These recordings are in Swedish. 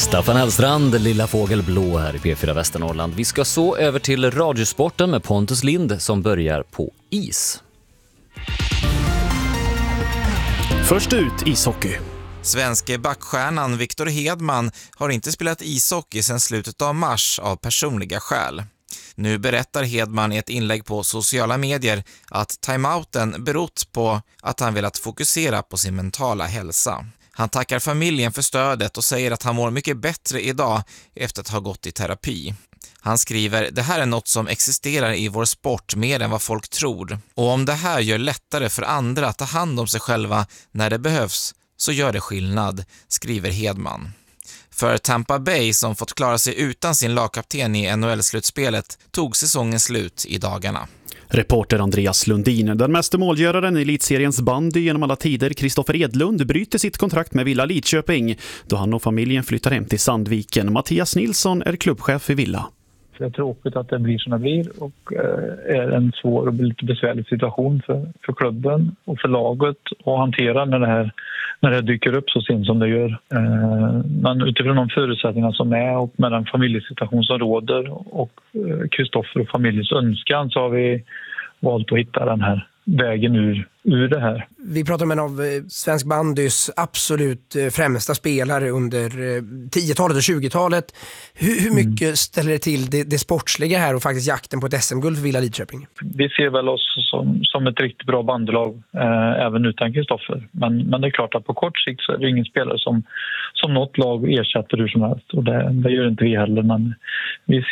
Staffan Hellstrand, Lilla Fågel Blå här i P4 Västernorrland. Vi ska så över till radiosporten med Pontus Lind som börjar på is. Först ut ishockey. Svenske backstjärnan Victor Hedman har inte spelat ishockey sedan slutet av mars av personliga skäl. Nu berättar Hedman i ett inlägg på sociala medier att timeouten berott på att han velat fokusera på sin mentala hälsa. Han tackar familjen för stödet och säger att han mår mycket bättre idag efter att ha gått i terapi. Han skriver: "Det här är något som existerar i vår sport mer än vad folk tror. Och om det här gör lättare för andra att ta hand om sig själva när det behövs, så gör det skillnad", skriver Hedman. För Tampa Bay, som fått klara sig utan sin lagkapten i NHL-slutspelet, tog säsongen slut i dagarna. Reporter Andreas Lundin. Den meste målgöraren i elitseriens bandy genom alla tider, Kristoffer Edlund, bryter sitt kontrakt med Villa Lidköping då han och familjen flyttar hem till Sandviken. Mattias Nilsson är klubbchef i Villa. Det är tråkigt att det blir som det blir och är en svår och lite besvärlig situation för klubben och för laget att hantera när det dyker upp så sent som det gör. Men utifrån de förutsättningar som är och med den familjesituation som råder och Kristoffer och familjens önskan, så har vi valt att hitta den här vägen ur det här. Vi pratar om en av svensk bandys absolut främsta spelare under 10-talet och 20-talet. Hur mycket ställer det till det sportsliga här och faktiskt jakten på ett SM-guld för Villa Lidköping? Vi ser väl oss som ett riktigt bra bandlag även utan Kristoffer. Men det är klart att på kort sikt så är det ingen spelare som något lag ersätter hur som helst. Och det gör inte vi heller. Men vi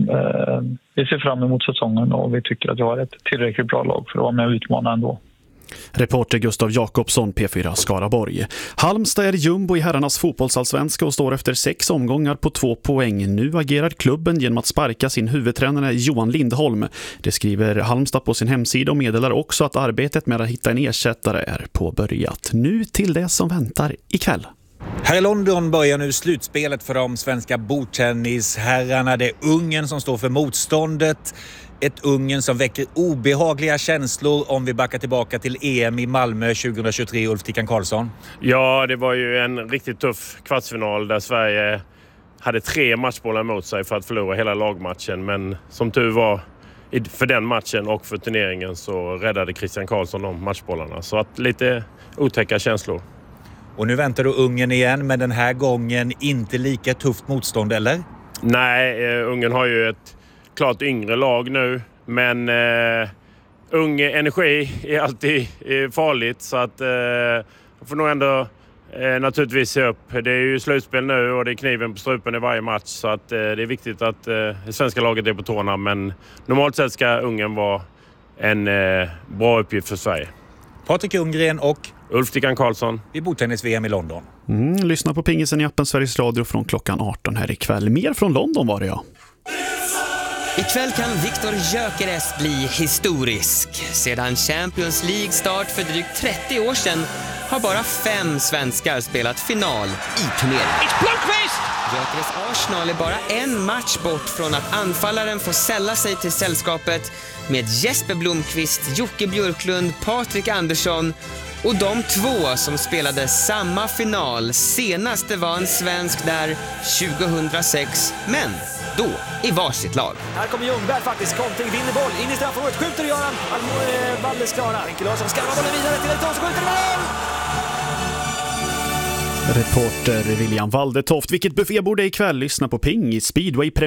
ser fram emot säsongen och vi tycker att vi har ett tillräckligt bra lag för att vara med och utmana ändå. Reporter Gustav Jakobsson, P4 Skaraborg. Halmstad är jumbo i herrarnas fotbollsallsvenska och står efter 6 omgångar på 2 poäng. Nu agerar klubben genom att sparka sin huvudtränare Johan Lindholm. Det skriver Halmstad på sin hemsida och meddelar också att arbetet med att hitta en ersättare är påbörjat. Nu till det som väntar ikväll. Här i London börjar nu slutspelet för de svenska bordtennisherrarna. Det är Ungern som står för motståndet. Ett Ungern som väcker obehagliga känslor om vi backar tillbaka till EM i Malmö 2023, Ulf Tickan Karlsson. Ja, det var ju en riktigt tuff kvartsfinal där Sverige hade 3 matchbollar mot sig för att förlora hela lagmatchen. Men som tur var för den matchen och för turneringen så räddade Christian Karlsson de matchbollarna. Så att lite otäcka känslor. Och nu väntar du Ungern igen, men den här gången inte lika tufft motstånd, eller? Nej, Ungern har ju ett klart yngre lag nu, men ung energi är alltid farligt, så att får nog ändå naturligtvis se upp. Det är ju slutspel nu och det är kniven på strupen i varje match, så att det är viktigt att det svenska laget är på tårna, men normalt sett ska Ungern vara en bra uppgift för Sverige. Patrik Ungren och Ulf Tickan Karlsson i bordtennis-VM i London. Lyssna på Pingisen i appen Sveriges Radio från klockan 18 här ikväll. Mer från London var det, ja. Ikväll kan Viktor Gyökeres bli historisk. Sedan Champions League start för drygt 30 år sedan har bara 5 svenskar spelat final i turneringen. Gyökeres Arsenal är bara en match bort från att anfallaren får sälla sig till sällskapet med Jesper Blomqvist, Jocke Björklund, Patrik Andersson och de 2 som spelade samma final. Senast det var en svensk där 2006, men då i varsitt lag. Här kommer Ljungberg faktiskt, kontring, vinner boll, in i straffområdet, skjuter och gör han. Valdes klara. Henke Larsson skarvar bollen vidare till ett som skjuter i mål! Reporter William Waldetoft. Vilket buffébord är ikväll? Lyssna på Ping i Speedway.